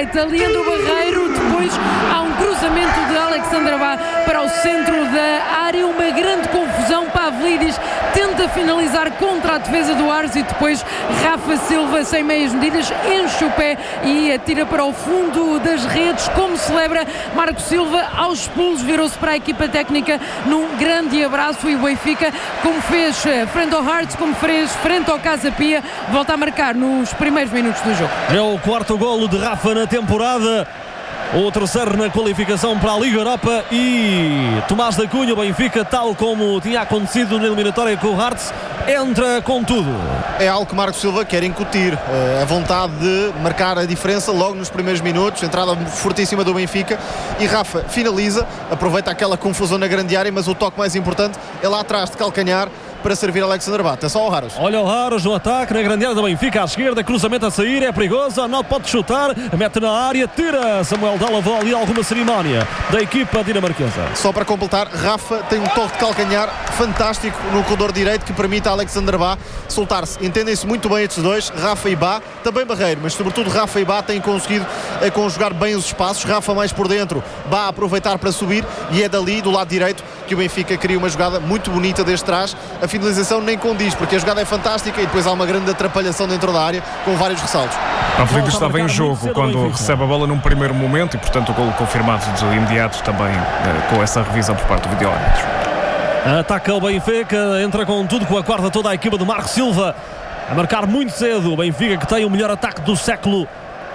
direita, aliando o Barreiro, depois há um cruzamento de Alexandre Bá para o centro da área, uma grande confusão. Pavlidis tenta finalizar contra a defesa do Aros e depois Rafa Silva, sem meias medidas, enche o pé e atira para o fundo das redes. Como celebra Marco Silva aos pulos, virou-se para a equipa técnica num grande abraço, e o Benfica, como fez frente ao Hearts, como fez frente ao Casa Pia, volta a marcar nos primeiros minutos do jogo. É o quarto golo de Rafa na temporada, o terceiro na qualificação para a Liga Europa, e Tomás da Cunha, o Benfica, tal como tinha acontecido na eliminatória com o Hearts, entra com tudo. É algo que Marco Silva quer incutir, a vontade de marcar a diferença logo nos primeiros minutos, entrada fortíssima do Benfica, e Rafa finaliza, aproveita aquela confusão na grande área, mas o toque mais importante é lá atrás de calcanhar para servir Alexandre Bá. Atenção ao Haros. Olha o Haros no ataque, na grande área do Benfica, à esquerda, cruzamento a sair, é perigoso, não pode chutar, mete na área, tira Samuel Dallavó ali alguma cerimónia da equipa dinamarquesa. Só para completar, Rafa tem um toque de calcanhar fantástico no corredor direito que permite a Alexandre Bá soltar-se. Entendem-se muito bem estes dois, Rafa e Bá, também Barreiro, mas sobretudo Rafa e Bá têm conseguido conjugar bem os espaços. Rafa mais por dentro, Bá a aproveitar para subir, e é dali, do lado direito, que o Benfica cria uma jogada muito bonita desde trás. A finalização nem condiz, porque a jogada é fantástica e depois há uma grande atrapalhação dentro da área com vários ressaltos. Pavlidis estava em jogo quando recebe a bola num primeiro momento, e portanto o golo confirmado de imediato também com essa revisão por parte do vídeo-árbitro. Ataca o Benfica, entra com tudo, com a quarta toda a equipa de Marco Silva a marcar muito cedo. O Benfica, que tem o melhor ataque do século,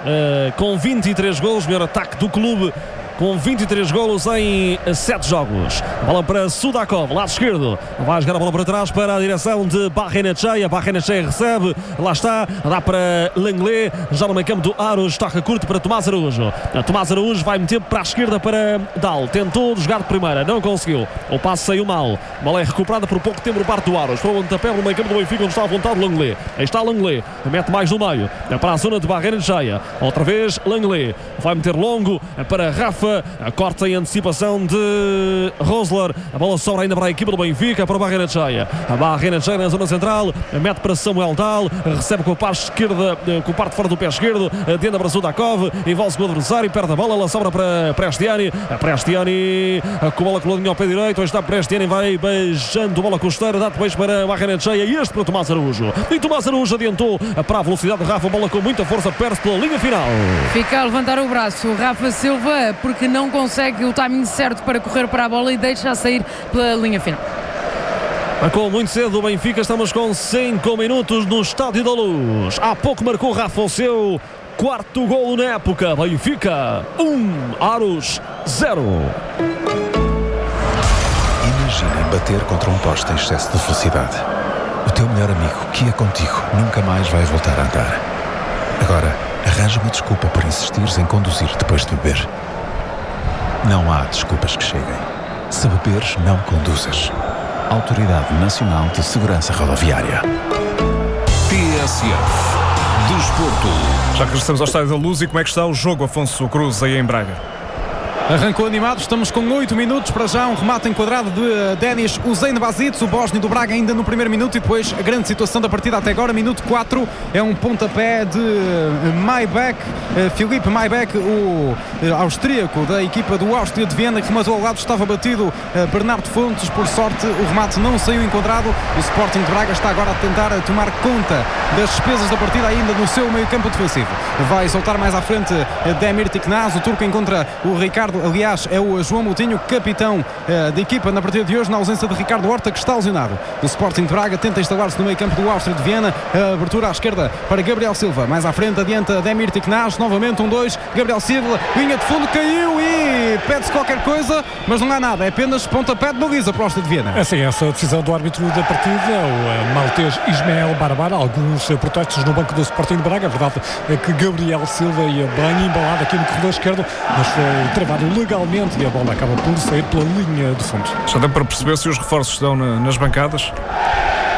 com 23 golos, melhor ataque do clube, com 23 golos em 7 jogos. Bola para Sudakov, lado esquerdo. Vai jogar a bola para trás para a direção de Barrenetxeia. Barrenetxeia recebe, lá está, dá para Lenglet, já no meio campo do Aros, toca curto para Tomás Araújo. Tomás Araújo vai meter para a esquerda para Dal. Tentou jogar de primeira, não conseguiu. O passe saiu mal. A bola é recuperada por pouco tempo por parte do Aros. Foi um pontapé no meio campo do Benfica, onde está à vontade Lenglet. Aí está Lenglet, mete mais no meio, para a zona de Barrenetxeia. Outra vez Lenglet, vai meter longo para Rafa. A corta em antecipação de Rosler. A bola sobra ainda para a equipa do Benfica, para o Barrenetxeia. A Barrenetxeia na zona central, mete para Samuel Dal, recebe com a parte esquerda, com a parte fora do pé esquerdo, tenta para Sudakov, envolve-se com o adversário, perde a bola, ela sobra para Prestiani. A Prestiani com a bola coladinha ao pé direito, aí está Prestiani, vai beijando a bola costeira, dá depois para a Barrenetxeia, e este para Tomás Araújo. E Tomás Araújo adiantou para a velocidade de Rafa, a bola com muita força, perde pela linha final. Fica a levantar o braço Rafa Silva, porque não consegue o timing certo para correr para a bola e deixa a sair pela linha final. Marcou muito cedo o Benfica, estamos com 5 minutos no Estádio da Luz. Há pouco marcou Rafa o seu quarto golo na época. Benfica 1, Aros 0. Imaginem bater contra um poste em excesso de velocidade. O teu melhor amigo, que ia contigo, nunca mais vai voltar a andar. Agora, arranja uma desculpa por insistires em conduzir depois de beber. Não há desculpas que cheguem. Se beberes, não conduzas. Autoridade Nacional de Segurança Rodoviária. TSF Desporto. Já que estamos ao Estádio da Luz, e como é que está o jogo, Afonso Cruz, aí em Braga? Arrancou animado, estamos com 8 minutos para já, um remate enquadrado de Denis Usain-Bazic, o bósnio do Braga ainda no primeiro minuto, e depois a grande situação da partida até agora, minuto 4, é um pontapé de Maybach, Filipe Maybach, o austríaco da equipa do Áustria de Viena, que rematou ao lado, estava batido Bernardo Fontes, por sorte o remate não saiu enquadrado. O Sporting de Braga está agora a tentar tomar conta das despesas da partida ainda no seu meio campo defensivo. Vai soltar mais à frente Demir Tiknaz, o turco encontra o Ricardo, aliás é o João Moutinho, capitão da equipa na partida de hoje, na ausência de Ricardo Horta, que está lesionado. O Sporting de Braga tenta instalar-se no meio campo do Áustria de Viena, a abertura à esquerda para Gabriel Silva, mais à frente adianta Demir Tiknaz, novamente 1-2, Gabriel Silva, linha de fundo, caiu e pede-se qualquer coisa, mas não há nada, é apenas pontapé de baliza para o Áustria de Viena. Assim, essa decisão do árbitro da partida, o maltês Ismael Barbar, alguns protestos no banco do Sporting de Braga. A verdade é que Gabriel Silva ia bem embalado aqui no corredor esquerdo, mas foi travado legalmente e a bola acaba por sair pela linha de fundo. Já deu para perceber se os reforços estão nas bancadas?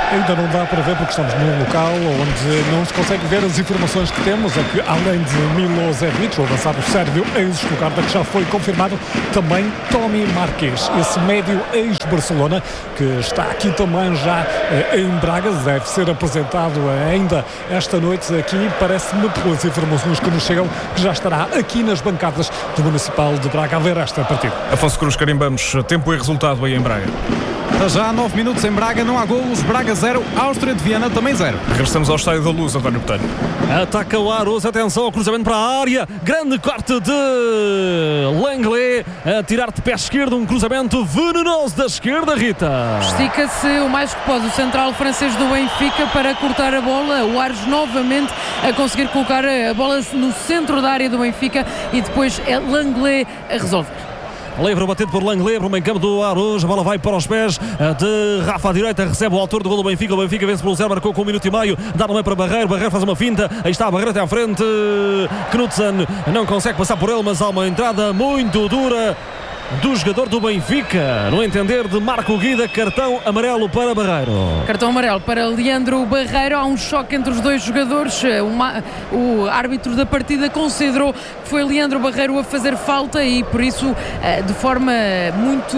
ainda não dá para ver porque estamos num local onde não se consegue ver as informações que temos. É que além de Milosevic, o avançado sérvio ex-Stuttgart, que já foi confirmado, também Tomi Marquês, esse médio ex-Barcelona, que está aqui também já em Braga, deve ser apresentado ainda esta noite aqui, parece-me, pelas informações que nos chegam, que já estará aqui nas bancadas do Municipal de Braga a ver esta partida. Afonso Cruz, carimbamos tempo e resultado aí em Braga. Já há 9 minutos em Braga, não há golos. Braga 0, Áustria de Viana também 0. Regressamos ao Estádio da Luz, António Botelho. Ataca o Aros, atenção ao cruzamento para a área, grande corte de Langley, a tirar de pé esquerdo, um cruzamento venenoso da esquerda, Rita. Estica-se o mais que pode o central francês do Benfica para cortar a bola, o Aros novamente a conseguir colocar a bola no centro da área do Benfica e depois é Langley a resolver. Livre batido por Langley, para o meio campo do Aros, a bola vai para os pés de Rafa à direita, recebe o autor do gol do Benfica, o Benfica vence pelo 0, marcou com 1 minuto e meio, dá no meio para Barreiro, Barreiro faz uma finta, aí está a Barreiro até à frente, Knudsen não consegue passar por ele, mas há uma entrada muito dura do jogador do Benfica, no entender de Marco Guida, cartão amarelo para Barreiro. Cartão amarelo para Leandro Barreiro, há um choque entre os dois jogadores, o árbitro da partida considerou que foi Leandro Barreiro a fazer falta e por isso de forma muito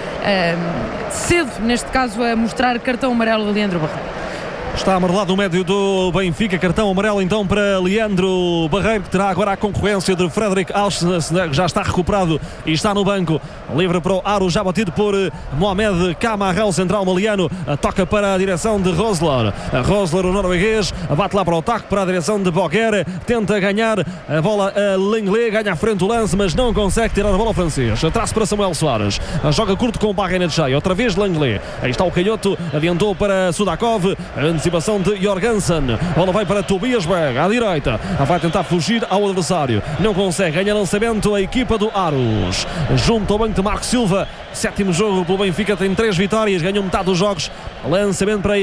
cedo, neste caso, a mostrar cartão amarelo a Leandro Barreiro. Está amarelado o médio do Benfica, cartão amarelo então para Leandro Barreiro, que terá agora a concorrência de Frederic Alves, já está recuperado e está no banco, livre para o Aro, já batido por Mohamed Camarral, central maliano, toca para a direção de Rosler, o norueguês, bate lá para o ataque, para a direção de Boguer, tenta ganhar a bola a Langley, ganha à frente o lance, mas não consegue tirar a bola ao francês, traço para Samuel Soares, joga curto com o Barreira de cheio, outra vez Langley, aí está o canhoto, adiantou para Sudakov, antecipação de Jorgensen, a bola vai para Tobias Berg, à direita, vai tentar fugir ao adversário, não consegue, ganha lançamento a equipa do Aros, junto ao banco de Marco Silva, 7º jogo pelo Benfica, tem 3 vitórias, ganhou metade dos jogos, lançamento para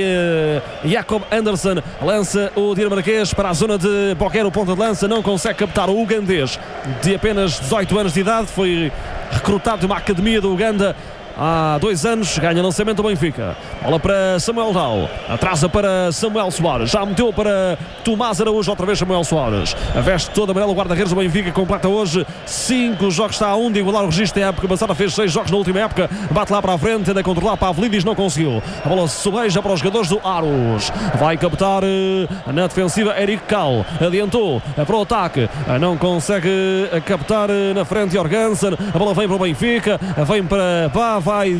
Jacob Anderson, lança o dinamarquês para a zona de Boquer, o ponta de lança, não consegue captar o ugandês de apenas 18 anos de idade, foi recrutado de uma academia do Uganda há 2 anos, ganha lançamento do Benfica, bola para Samuel Dal, atrasa para Samuel Soares, já meteu para Tomás Araújo, outra vez Samuel Soares, a veste todo amarelo, o guarda-redes do Benfica completa hoje 5 jogos, está a 1 de igualar o registro da época passada, fez 6 jogos na última época, bate lá para a frente, tenta controlar Pavlidis, não conseguiu, a bola sobeja para os jogadores do Aros, vai captar na defensiva Eric Cal, adiantou para o ataque, não consegue captar na frente Jorgensen, a bola vem para o Benfica, vem para vai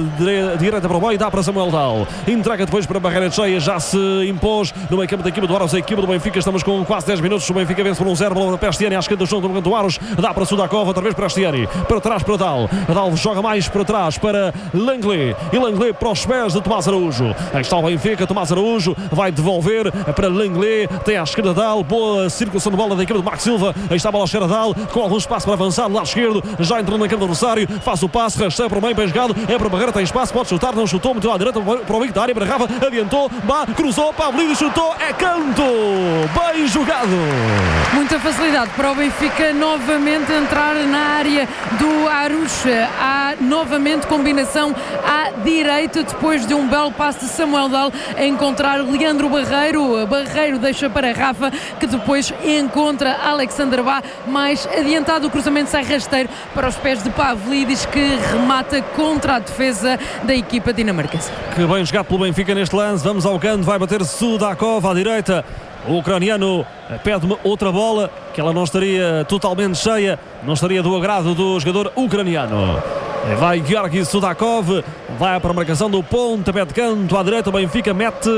da direita para o meio, dá para Samuel Dal, entrega depois para a barreira cheia, já se impôs no meio campo da equipa do Aros, a equipa do Benfica, estamos com quase 10 minutos, o Benfica vence por 1-0, bola para Pestiani, à esquerda do chão do canto do Aros, dá para Sudakov, outra vez para Pestiani, para trás para Dal, Dal joga mais para trás para Langley, e Langley para os pés de Tomás Araújo, aí está o Benfica, Tomás Araújo vai devolver para Langley, tem à esquerda Dal, boa circulação de bola da equipa de Marco Silva, aí está a bola cheira Dal, com algum espaço para avançar, do lado esquerdo, já entrou no campo do adversário, faz o passe, rasteia para o meio, bem jogado, é para Barreira, tem espaço, pode chutar, não chutou, meteu à direita para o meio da área, para Rafa, adiantou, cruzou, Pavlidis chutou, é canto, bem jogado. Muita facilidade para o Benfica novamente entrar na área do Aros, há novamente combinação à direita, depois de um belo passe de Samuel Dal a encontrar Leandro Barreiro, Barreiro deixa para Rafa, que depois encontra Alexander Bá, mais adiantado, o cruzamento sai rasteiro para os pés de Pavlidis, que remata contra a defesa da equipa dinamarquesa. Que bem jogado pelo Benfica neste lance, vamos ao canto, vai bater Sudakov à direita, o ucraniano pede-me outra bola, que ela não estaria totalmente cheia, não estaria do agrado do jogador ucraniano. Vai Georgi Sudakov, vai para a marcação do pontapé de canto à direita, o Benfica mete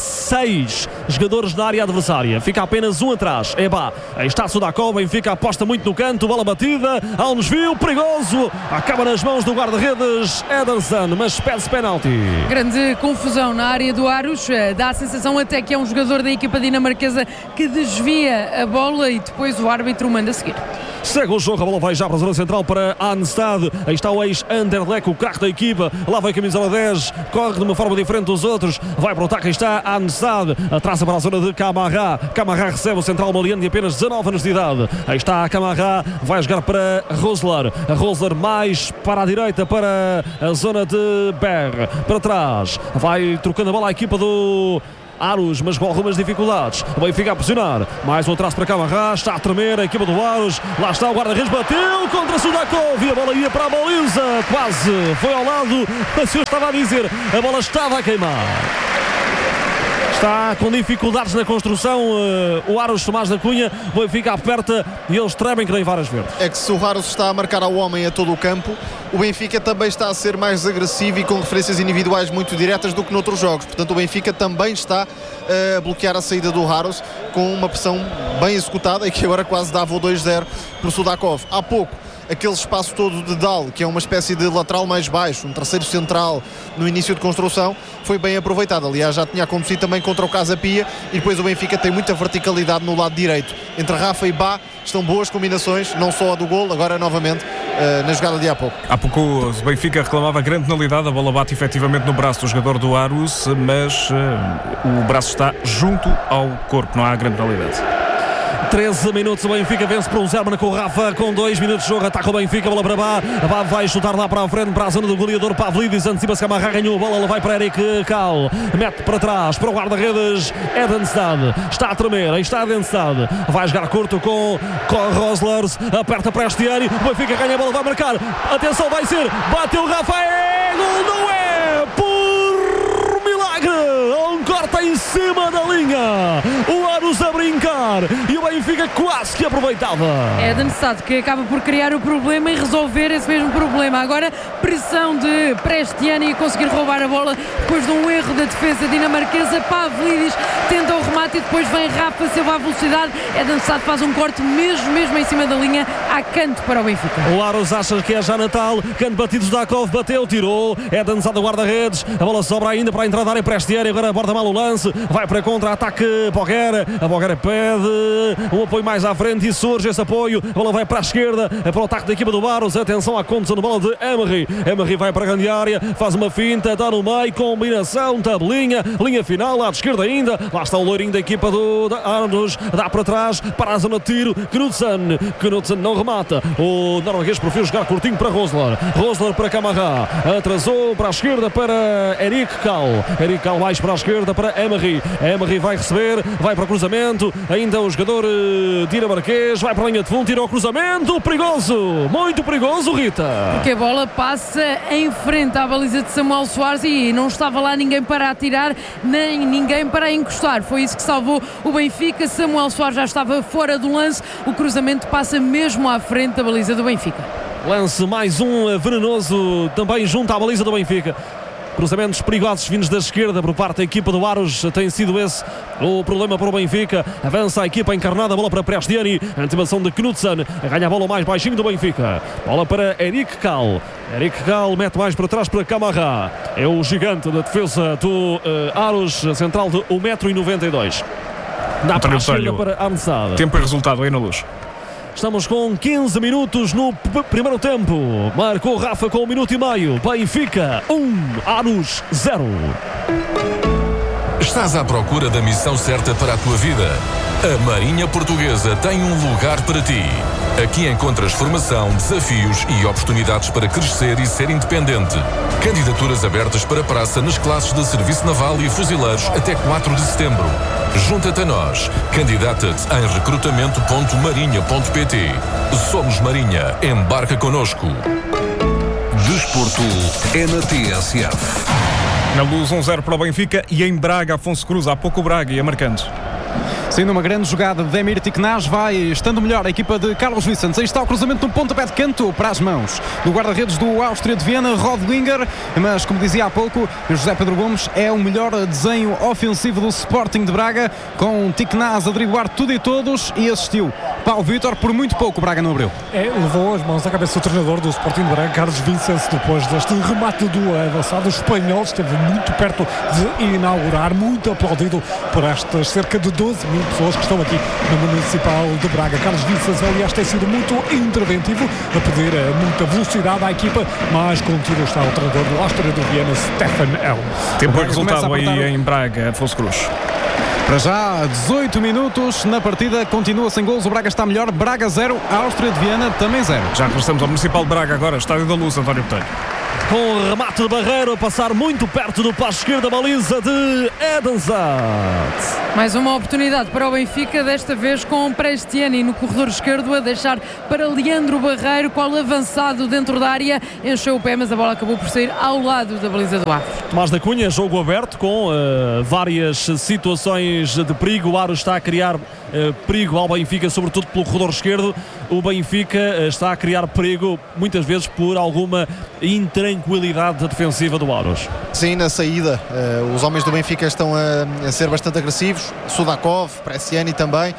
6 jogadores na área adversária, fica apenas um atrás, aí está Sudakov, o Benfica aposta muito no canto, bola batida, há um desvio perigoso, acaba nas mãos do guarda-redes Ederson, mas pede-se penalti. Grande confusão na área do Aros, dá a sensação até que é um jogador da equipa dinamarquesa que desvia a bola e depois o árbitro manda seguir. Segue o jogo, a bola vai já para a zona central para Anstad, aí está o ex-Anderlecht, o craque da equipa, lá vai a camisola 10, corre de uma forma diferente dos outros, vai para o ataque, aí está Anstad, atrás passa para a zona de Camará. Camará recebe o central maliano de apenas 19 anos de idade. Aí está Camará, vai jogar para Rosler. A Rosler mais para a direita, para a zona de Berre. Para trás, vai trocando a bola a equipa do Aros, mas com algumas dificuldades. O Benfica a pressionar. Mais um atraso para Camará. Está a tremer a equipa do Aros. Lá está o guarda-redes. Bateu contra Sudakov. E a bola ia para a baliza. Quase foi ao lado. Mas eu estava a dizer, a bola estava a queimar. Está com dificuldades na construção o Aros Tomás da Cunha. O Benfica aperta e eles tremem que nem varas verdes. É que se o Aros está a marcar ao homem a todo o campo, o Benfica também está a ser mais agressivo e com referências individuais muito diretas do que noutros jogos. Portanto, o Benfica também está a bloquear a saída do Aros com uma pressão bem executada e que agora quase dava o 2-0 por Sudakov. Há pouco, aquele espaço todo de Dal, que é uma espécie de lateral mais baixo, um terceiro central no início de construção, foi bem aproveitado. Aliás, já tinha acontecido também contra o Casa Pia e depois o Benfica tem muita verticalidade no lado direito. Entre Rafa e Bá estão boas combinações, não só a do gol, agora novamente na jogada de há pouco. Há pouco o Benfica reclamava grande penalidade, a bola bate efetivamente no braço do jogador do Aros, mas o braço está junto ao corpo, não há grande penalidade. 13 minutos, o Benfica vence por 1-0 com o Rafa, com 2 minutos de jogo, ataca o Benfica, bola para Bá, Bá vai chutar lá para a frente, para a zona do goleador Pavlidis, antecipa-se Camará, ganhou a bola, ela vai para Eric Cal, mete para trás, para o guarda-redes Edenstad, está a tremer, aí está Edenstad, vai jogar curto com Roslers, aperta para Estiani, o Benfica ganha a bola, vai marcar, atenção, vai ser, bateu o Rafa, gol, não é, por milagre, um corte em cima da linha, o Aros a brincar e o Benfica quase que aproveitava. É Edenstad que acaba por criar o problema e resolver esse mesmo problema. Agora pressão de Prestiani a conseguir roubar a bola depois de um erro da defesa dinamarquesa. Pavlidis tenta o remate e depois vem Rafa Silva à velocidade. Edenstad faz um corte mesmo em cima da linha, há canto para o Benfica. O Aros acha que é já Natal, canto batido, Sudakov bateu, tirou, Edenstad a guarda-redes, a bola sobra ainda para a entrada da área Prestiani, agora aborda mal o lance, vai para contra-ataque Boguera, a Boguera pede um apoio mais à frente e surge esse apoio, a bola vai para a esquerda, para o ataque da equipa do Aros, atenção à condução de bola de Emery, Emery vai para a grande área, faz uma finta, está no meio, combinação, tabelinha, linha final, à esquerda ainda, lá está o loirinho da equipa do Aros, dá para trás, para a zona de tiro, Knudsen não remata, o norueguês prefere jogar curtinho para Rosler para Camará, atrasou para a esquerda para Eric Cal mais para a esquerda para Emery vai receber, vai para o cruzamento, ainda o jogador dinamarquês vai para a linha de fundo, tira o cruzamento, perigoso, muito perigoso, Rita. Porque a bola passa em frente à baliza de Samuel Soares e não estava lá ninguém para atirar, nem ninguém para encostar, foi isso que salvou o Benfica. Samuel Soares já estava fora do lance, o cruzamento passa mesmo à frente da baliza do Benfica. Lance mais um venenoso também junto à baliza do Benfica. Cruzamentos perigosos vindos da esquerda por parte da equipa do Aros, tem sido esse o problema para o Benfica. Avança a equipa encarnada, a bola para Prestiani, a antecipação de Knudsen, ganha a bola mais baixinho do Benfica, bola para Eric Cal mete mais para trás para Camará, é o gigante da defesa do Aros, central de 1,92 m. Dá para a esquerda para Arnsad. Tempo e resultado aí na Luz. Estamos com 15 minutos no primeiro tempo. Marcou Rafa com 1 minuto e meio. Benfica 1, Aros 0. Estás à procura da missão certa para a tua vida? A Marinha Portuguesa tem um lugar para ti. Aqui encontras formação, desafios e oportunidades para crescer e ser independente. Candidaturas abertas para praça nas classes de Serviço Naval e Fuzileiros até 4 de setembro. Junta-te a nós. Candidata-te em recrutamento.marinha.pt. Somos Marinha. Embarca connosco. Desporto é na TSF. Na Luz 1-0 para o Benfica e em Braga, Afonso Cruz. Há pouco o Braga ia marcando. Sendo uma grande jogada de Emir Tiknaz, vai estando melhor a equipa de Carlos Vicente. Aí está o cruzamento no pontapé de canto para as mãos do guarda-redes do Áustria de Viena, Rodlinger, mas como dizia há pouco, José Pedro Gomes é o melhor desenho ofensivo do Sporting de Braga, com Tiknaz a driblar tudo e todos, e assistiu Paulo Vítor, por muito pouco o Braga não abriu. Levou as mãos à cabeça do treinador do Sporting de Braga, Carlos Vicente, depois deste remate do avançado. O espanhol esteve muito perto de inaugurar, muito aplaudido por estas cerca de 12 mil pessoas que estão aqui no Municipal de Braga. Carlos Vicente, aliás, tem sido muito interventivo, a pedir muita velocidade à equipa, mas contigo está o treinador do Áustria de Viena, Stefan Elm. Tempo e resultado aí em Braga, Afonso Cruz. Para já, 18 minutos na partida, continua sem golos, o Braga está melhor, Braga 0, Áustria de Viena também 0. Já regressamos ao Municipal de Braga agora, Estádio da Luz, António Botelho. Com o remate de Barreiro a passar muito perto do passo esquerdo da baliza de Edenstad. Mais uma oportunidade para o Benfica, desta vez com Prestiani no corredor esquerdo a deixar para Leandro Barreiro, qual avançado dentro da área, encheu o pé, mas a bola acabou por sair ao lado da baliza do Aros. Tomás da Cunha, jogo aberto com várias situações de perigo. O Aros está a criar perigo ao Benfica, sobretudo pelo corredor esquerdo. O Benfica está a criar perigo muitas vezes por alguma intranquilidade defensiva do Aros. Sim, na saída os homens do Benfica estão a ser bastante agressivos, Sudakov, Prestiani também,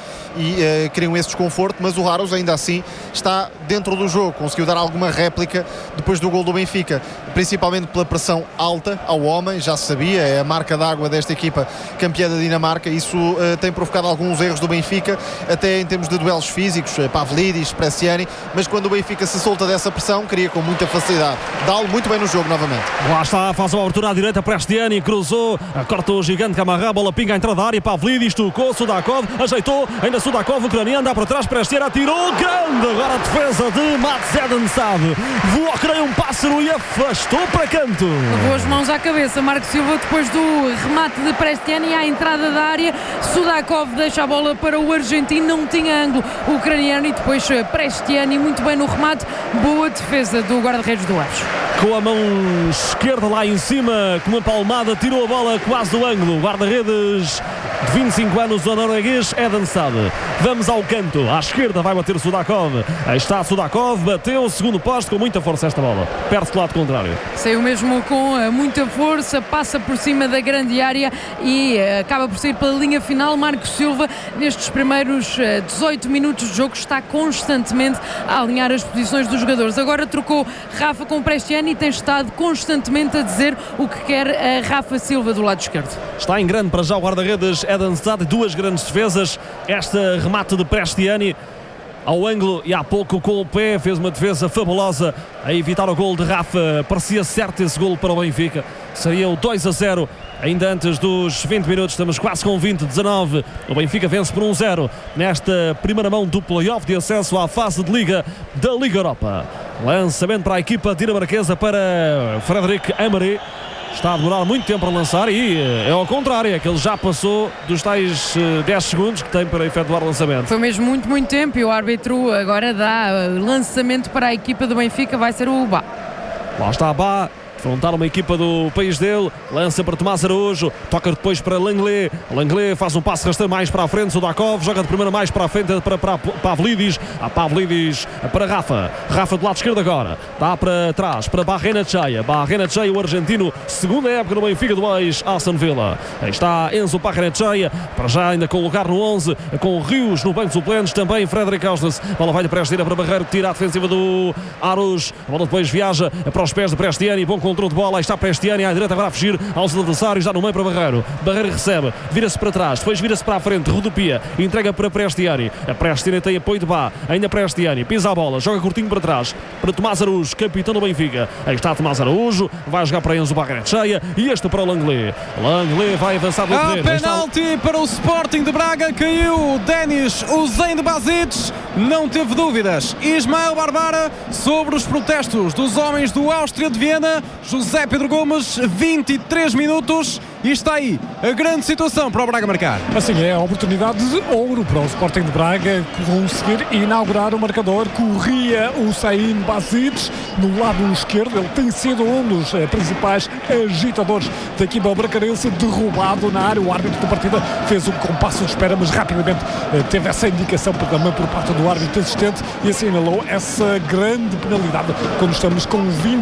e criam esse desconforto, mas o Aros ainda assim está dentro do jogo, conseguiu dar alguma réplica depois do gol do Benfica, principalmente pela pressão alta ao homem, já se sabia, é a marca d'água desta equipa campeã da Dinamarca. Isso tem provocado alguns erros do Benfica, até em termos de duelos físicos, Pavlidis, Prestiani, mas quando o Benfica se solta dessa pressão, cria com muita facilidade. Dá-lo muito bem no jogo novamente. Lá está, faz uma abertura à direita, Prestiani cruzou, corta o gigante Camará, bola pinga à entrada da área, Pavlidis tocou, Sudakov ajeitou, ainda Sudakov, ucraniano, dá para trás, Prestiani atirou, grande, agora a defesa de Mats Edenstad, voou, creio, um pássaro e afastou para canto. Levou as mãos à cabeça, Marco Silva, depois do remate de Prestiani à entrada da área, Sudakov deixa a bola para o argentino, não tinha ângulo o ucraniano, e depois Prestiani muito bem no remate, boa defesa do guarda-redes do Aves. Com a mão esquerda lá em cima, com uma palmada, tirou a bola quase do ângulo. Guarda-redes de 25 anos, o norueguês Edenstad. Vamos ao canto, à esquerda vai bater Sudakov. Aí está Sudakov, bateu o segundo poste com muita força esta bola. Perde do lado contrário. Saiu mesmo com muita força, passa por cima da grande área e acaba por sair pela linha final. Marco Silva, nestes primeiros 18 minutos de jogo, está constantemente a alinhar as posições dos jogadores. Agora trocou Rafa com Prestiani e tem estado constantemente a dizer o que quer a Rafa Silva do lado esquerdo. Está em grande para já o guarda-redes Edenstad, duas grandes defesas. Esta remate de Prestiani ao ângulo e há pouco com o pé fez uma defesa fabulosa a evitar o gol de Rafa. Parecia certo esse gol para o Benfica, seria o 2-0 ainda antes dos 20 minutos. Estamos quase com 20-19. O Benfica vence por 1-0 nesta primeira mão do play-off de acesso à fase de Liga da Liga Europa. Lançamento para a equipa dinamarquesa, para Frederic Emery. Está a demorar muito tempo a lançar e é ao contrário, é que ele já passou dos tais 10 segundos que tem para efetuar o lançamento. Foi mesmo muito tempo e o árbitro agora dá lançamento para a equipa do Benfica, vai ser o Bá. Lá está Bá, frontar uma equipa do país dele, lança para Tomás Araújo, toca depois para Langley. Langley faz um passo rasteiro mais para a frente, Sudakov joga de primeira mais para a frente para Pavlidis, a Pavlidis para Rafa do lado esquerdo agora, dá para trás para Barrenetxeia, o argentino, segunda época no Benfica do ex-Aston Villa. Aí está Enzo Barrenetxeia, para já ainda com lugar no 11, com Rios no banco de suplentes, também Frederic Ausnes, bola vai de Prestiani para Barreiro, tira a defensiva do Aros, a bola depois viaja para os pés de Prestiani, bom controle de bola, aí está Prestiani à direita, agora a fugir aos adversários, já no meio para Barreiro. Barreiro recebe, vira-se para trás, depois vira-se para a frente, rodopia, entrega para Prestiani. A Prestiani tem apoio de Bá, ainda Prestiani, pisa a bola, joga curtinho para trás, para Tomás Araújo, capitão do Benfica. Aí está Tomás Araújo, vai jogar para Enzo Barrenetxeia e este para o Langley. Langley vai avançar do terreno. Penalti para o Sporting de Braga, caiu Denis Uzendbazic, não teve dúvidas. Ismael Barbara sobre os protestos dos homens do Áustria de Viena. José Pedro Gomes, 23 minutos e está aí a grande situação para o Braga marcar. Assim é, a oportunidade de ouro para o Sporting de Braga conseguir inaugurar o marcador. Corria o Uzendbazic no lado esquerdo, ele tem sido um dos principais agitadores da equipa bracarense, derrubado na área. O árbitro da partida fez um compasso de espera, mas rapidamente teve essa indicação também por parte do árbitro assistente e assinalou essa grande penalidade quando estamos com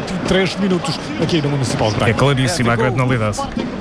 23 minutos aqui no Municipal de Braga. É claríssima a grande penalidade.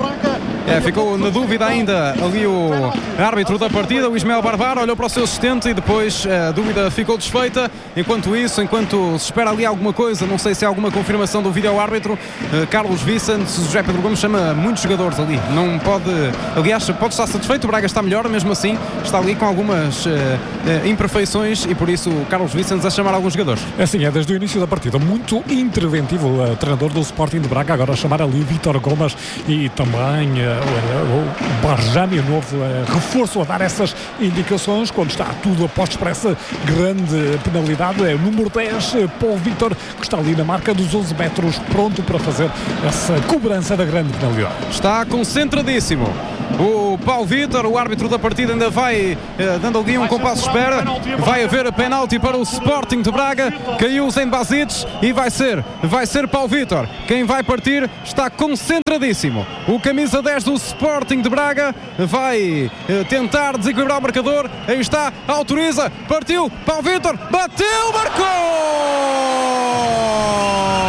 Ficou na dúvida ainda ali o árbitro da partida, o Ismael Barbara, olhou para o seu assistente e depois a dúvida ficou desfeita. Enquanto isso, enquanto se espera ali alguma coisa, não sei se há alguma confirmação do vídeo árbitro, Carlos Vicente, José Pedro Gomes chama muitos jogadores ali, não pode, aliás, pode estar satisfeito, o Braga está melhor, mesmo assim está ali com algumas imperfeições e por isso Carlos Vicente a chamar alguns jogadores. Assim é, desde o início da partida, muito interventivo o treinador do Sporting de Braga, agora a chamar ali Vítor Gomes e também o Barjani, o novo reforço, a dar essas indicações quando está tudo a postos para essa grande penalidade. É o número 10, Paulo Vítor, que está ali na marca dos 11 metros, pronto para fazer essa cobrança da grande penalidade. Está concentradíssimo o Paulo Vítor, o árbitro da partida ainda vai dando ali um compasso de espera. Vai haver a penalti para o Sporting de Braga. Caiu o Zen Basic e vai ser Paulo Vítor quem vai partir. Está concentradíssimo o camisa 10 do Sporting de Braga, vai tentar desequilibrar o marcador. Aí está, autoriza, partiu, Paulo Vítor, bateu, marcou!